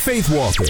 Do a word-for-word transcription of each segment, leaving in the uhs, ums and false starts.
Faith Walking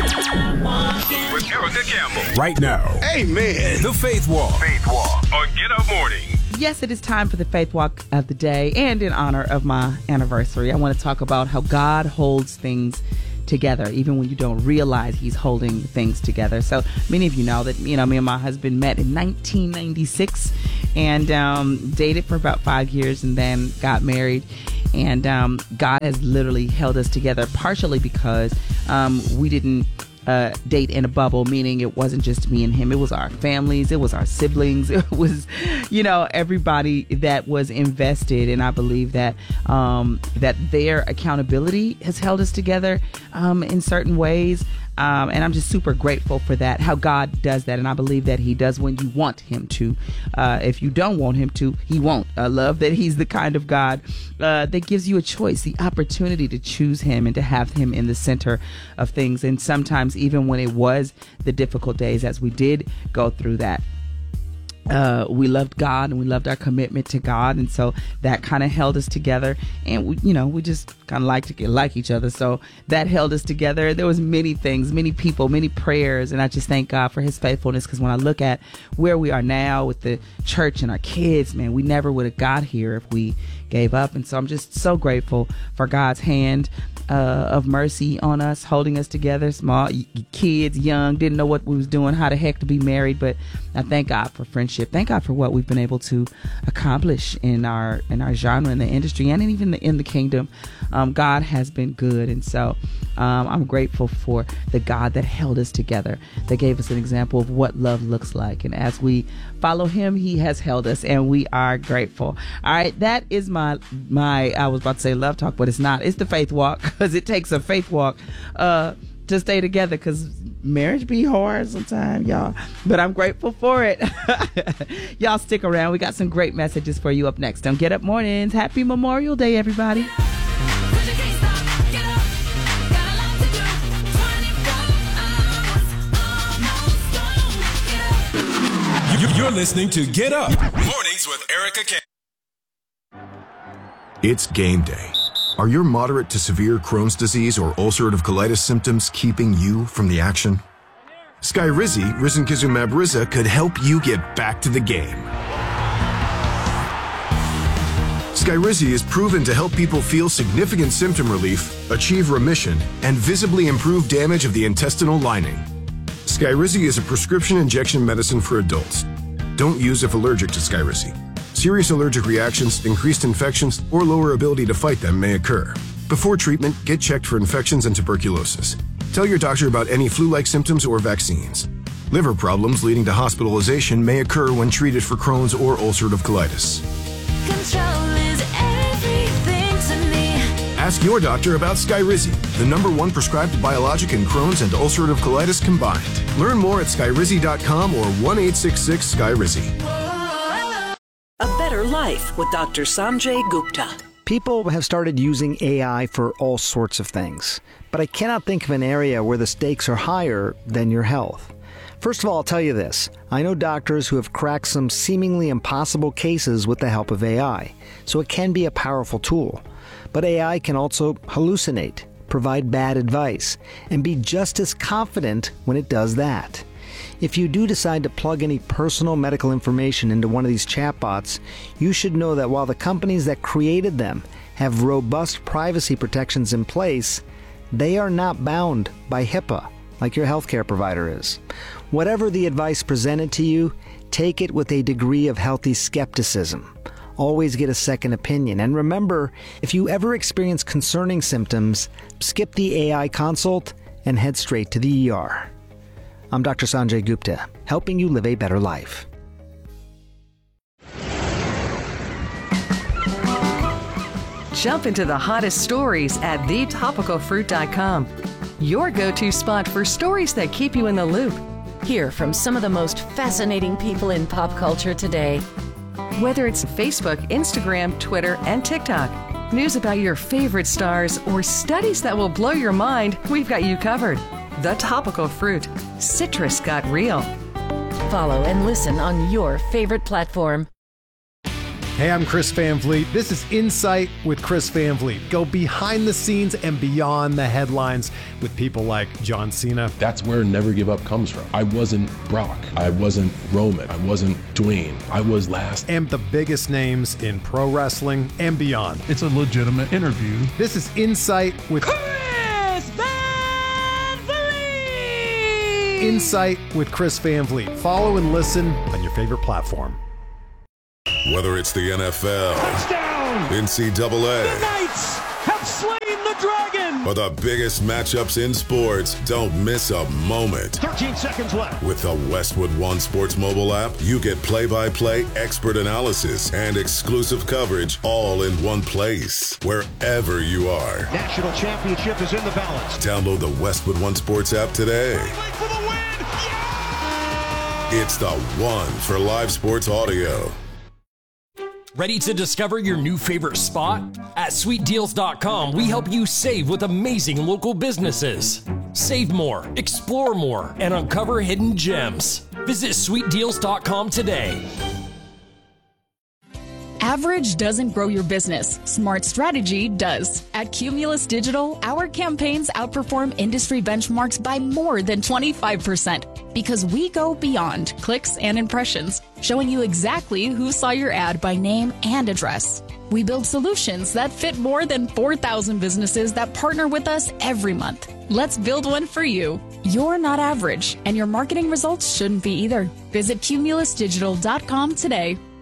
with Erica Campbell. Right now. Amen. The Faith Walk. Faith Walk on Get Up Morning. Yes, it is time for the Faith Walk of the day, and in honor of my anniversary, I want to talk about how God holds things together, even when you don't realize he's holding things together. So many of you know that, you know, me and my husband met in nineteen ninety-six and um, dated for about five years and then got married. And um, God has literally held us together, partially because um, we didn't Uh, date in a bubble, meaning it wasn't just me and him. It was our families. It was our siblings. It was, you know, everybody that was invested. And I believe that um, that their accountability has held us together um, in certain ways. Um, and I'm just super grateful for that, how God does that. And I believe that he does when you want him to. Uh, if you don't want him to, he won't. I love that he's the kind of God uh, that gives you a choice, the opportunity to choose him and to have him in the center of things. And sometimes even when it was the difficult days, as we did go through that, Uh, we loved God and we loved our commitment to God, and so that kind of held us together. And we, you know, we just kind of like to get like each other, so that held us together. There was many things, many people, many prayers, and I just thank God for His faithfulness. Because when I look at where we are now with the church and our kids, man, we never would have got here if we gave up. And so I'm just so grateful for God's hand Uh, of mercy on us, holding us together. Small kids, young, didn't know what we was doing, how the heck to be married, but I thank God for friendship. Thank God for what we've been able to accomplish in our in our genre, in the industry, and even the, in the kingdom. Um, God has been good, and so um, I'm grateful for the God that held us together, that gave us an example of what love looks like. And as we follow Him, He has held us, and we are grateful. All right, that is my my. I was about to say love talk, but it's not. It's the Faith Walk. Because it takes a faith walk uh, to stay together, because marriage be hard sometimes, y'all. But I'm grateful for it. Y'all stick around. We got some great messages for you up next on Get Up Mornings. Happy Memorial Day, everybody. You're listening to Get Up Mornings with Erica Campbell. It's game day. Are your moderate to severe Crohn's disease or ulcerative colitis symptoms keeping you from the action? Skyrizi, risankizumab Riza, could help you get back to the game. Skyrizi is proven to help people feel significant symptom relief, achieve remission, and visibly improve damage of the intestinal lining. Skyrizi is a prescription injection medicine for adults. Don't use if allergic to Skyrizi. Serious allergic reactions, increased infections, or lower ability to fight them may occur. Before treatment, get checked for infections and tuberculosis. Tell your doctor about any flu-like symptoms or vaccines. Liver problems leading to hospitalization may occur when treated for Crohn's or ulcerative colitis. Control is everything to me. Ask your doctor about Skyrizi, the number one prescribed biologic in Crohn's and ulcerative colitis combined. Learn more at skyrizi dot com or one eight six six Skyrizi. A Better Life with Doctor Sanjay Gupta. People have started using A I for all sorts of things, but I cannot think of an area where the stakes are higher than your health. First of all, I'll tell you this. I know doctors who have cracked some seemingly impossible cases with the help of A I, so it can be a powerful tool. But A I can also hallucinate, provide bad advice, and be just as confident when it does that. If you do decide to plug any personal medical information into one of these chatbots, you should know that while the companies that created them have robust privacy protections in place, they are not bound by HIPAA like your healthcare provider is. Whatever the advice presented to you, take it with a degree of healthy skepticism. Always get a second opinion. And remember, if you ever experience concerning symptoms, skip the A I consult and head straight to the E R. I'm Doctor Sanjay Gupta, helping you live a better life. Jump into the hottest stories at the topical fruit dot com. Your go-to spot for stories that keep you in the loop. Hear from some of the most fascinating people in pop culture today. Whether it's Facebook, Instagram, Twitter, and TikTok, news about your favorite stars, or studies that will blow your mind, we've got you covered. The Topical Fruit. Citrus got real. Follow and listen on your favorite platform. Hey, I'm Chris Van Vliet. This is Insight with Chris Van Vliet. Go behind the scenes and beyond the headlines with people like John Cena. That's where Never Give Up comes from. I wasn't Brock. I wasn't Roman. I wasn't Dwayne. I was last. And the biggest names in pro wrestling and beyond. It's a legitimate interview. This is Insight with Chris Van Vliet. Insight with Chris Van Vliet. Follow and listen on your favorite platform. Whether it's the N F L, touchdown, N C double A, the Knights have slain the dragon, or the biggest matchups in sports, don't miss a moment. thirteen seconds left. With the Westwood One Sports mobile app, you get play-by-play, expert analysis, and exclusive coverage all in one place, wherever you are. National championship is in the balance. Download the Westwood One Sports app today. For the win. Yeah! It's the one for live sports audio. Ready to discover your new favorite spot? At sweet deals dot com, we help you save with amazing local businesses. Save more, explore more, and uncover hidden gems. Visit sweet deals dot com today. Average doesn't grow your business. Smart strategy does. At Cumulus Digital, our campaigns outperform industry benchmarks by more than twenty-five percent because we go beyond clicks and impressions, showing you exactly who saw your ad by name and address. We build solutions that fit more than four thousand businesses that partner with us every month. Let's build one for you. You're not average, and your marketing results shouldn't be either. Visit Cumulus Digital dot com today.